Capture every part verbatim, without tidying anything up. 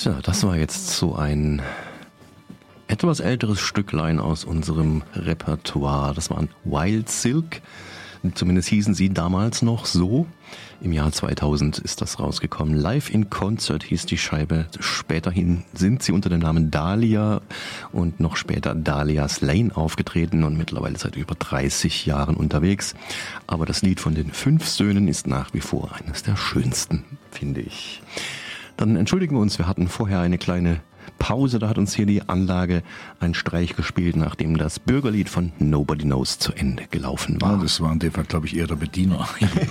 So, das war jetzt so ein etwas älteres Stücklein aus unserem Repertoire. Das waren Wild Silk. Zumindest hießen sie damals noch so. Im Jahr zweitausend ist das rausgekommen. Live in Concert hieß die Scheibe. Späterhin sind sie unter dem Namen Dahlia und noch später Dahlia's Lane aufgetreten und mittlerweile seit über dreißig Jahren unterwegs. Aber das Lied von den fünf Söhnen ist nach wie vor eines der schönsten, finde ich. Dann entschuldigen wir uns, wir hatten vorher eine kleine Pause, da hat uns hier die Anlage einen Streich gespielt, nachdem das Bürgerlied von Nobody Knows zu Ende gelaufen war. Ja, das war in dem Fall, glaube ich, eher der Bediener.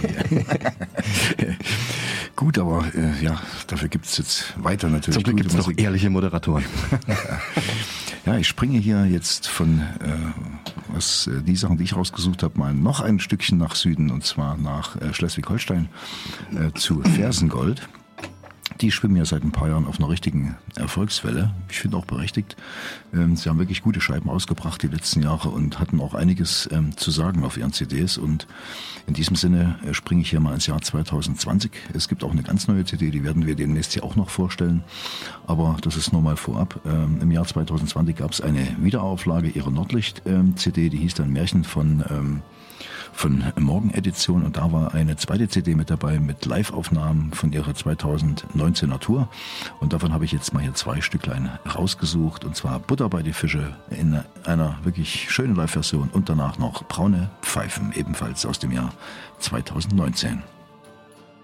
Gut, aber äh, ja, dafür gibt es jetzt weiter natürlich. Zum Glück gibt es noch ehrliche Moderatoren. Ja, ich springe hier jetzt von äh, was äh, die Sachen, die ich rausgesucht habe, mal noch ein Stückchen nach Süden, und zwar nach äh, Schleswig-Holstein äh, zu Fersengold. Die schwimmen ja seit ein paar Jahren auf einer richtigen Erfolgswelle. Ich finde auch berechtigt. Sie haben wirklich gute Scheiben ausgebracht die letzten Jahre und hatten auch einiges zu sagen auf ihren C Ds. Und in diesem Sinne springe ich hier mal ins Jahr zwanzig zwanzig. Es gibt auch eine ganz neue C D, die werden wir demnächst hier auch noch vorstellen. Aber das ist nur mal vorab. Im Jahr zwanzig zwanzig gab es eine Wiederauflage ihrer Nordlicht-C D, die hieß dann Märchen von... von Morgenedition, und da war eine zweite C D mit dabei mit Live-Aufnahmen von ihrer zweitausendneunzehner Tour, und davon habe ich jetzt mal hier zwei Stücklein rausgesucht, und zwar Butter bei die Fische in einer wirklich schönen Live-Version und danach noch Braune Pfeifen, ebenfalls aus dem Jahr zweitausendneunzehn.